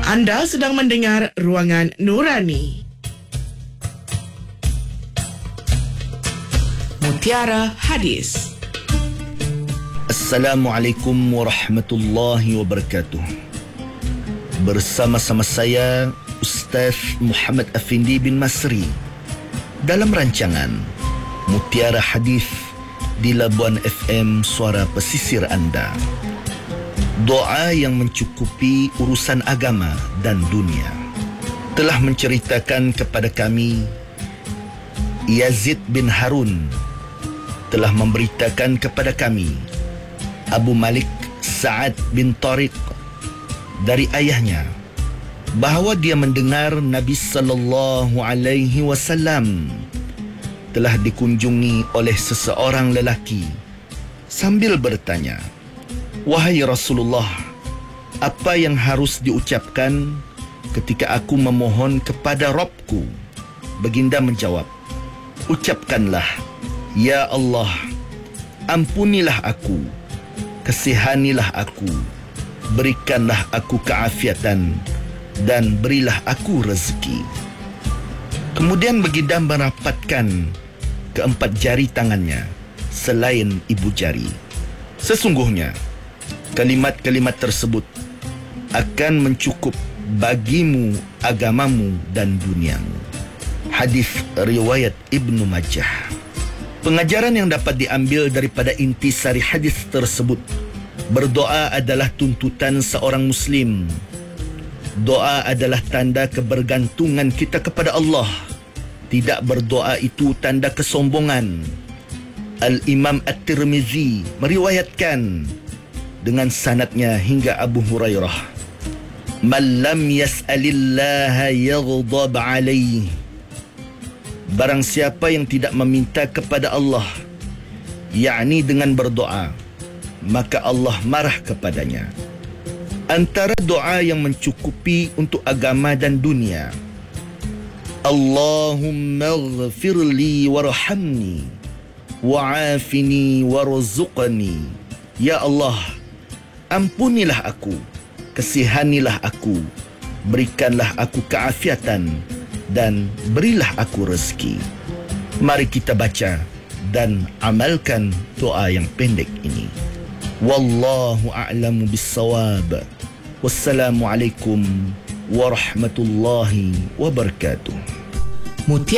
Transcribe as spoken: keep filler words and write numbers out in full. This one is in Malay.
Anda sedang mendengar Ruangan Nurani. Mutiara Hadis. Assalamualaikum warahmatullahi wabarakatuh. Bersama-sama saya Ustaz Muhammad Afindi bin Masri dalam rancangan Mutiara Hadis di Labuan F M, suara pesisir anda. Doa yang mencukupi urusan agama dan dunia. Telah menceritakan kepada kami Yazid bin Harun telah memberitakan kepada kami Abu Malik Sa'ad bin Tariq dari ayahnya bahawa dia mendengar Nabi sallallahu alaihi wasallam telah dikunjungi oleh seseorang lelaki sambil bertanya, "Wahai Rasulullah, apa yang harus diucapkan ketika aku memohon kepada Rabbku?" Baginda menjawab, "Ucapkanlah, Ya Allah, ampunilah aku, kasihanilah aku, berikanlah aku keafiatan, dan berilah aku rezeki." Kemudian baginda merapatkan keempat jari tangannya selain ibu jari. Sesungguhnya kalimat-kalimat tersebut akan mencukup bagimu agamamu dan duniamu. Hadis riwayat Ibnu Majah. Pengajaran yang dapat diambil daripada intisari hadis tersebut, berdoa adalah tuntutan seorang Muslim. Doa adalah tanda kebergantungan kita kepada Allah. Tidak berdoa itu tanda kesombongan. Al-Imam At-Tirmizi meriwayatkan dengan sanadnya hingga Abu Hurairah, "Man lam yas'alillaha yaghdab alaih." Barang siapa yang tidak meminta kepada Allah, yakni dengan berdoa, maka Allah marah kepadanya. Antara doa yang mencukupi untuk agama dan dunia, Allahumma ghafirli warhamni wa'afini warzuqni. Ya Allah, ampunilah aku, kasihanilah aku, berikanlah aku keafiatan, dan berilah aku rezeki. Mari kita baca dan amalkan doa yang pendek ini. Wallahu a'lamu bis-shawab. Wassalamualaikum warahmatullahi wabarakatuh. Mutiara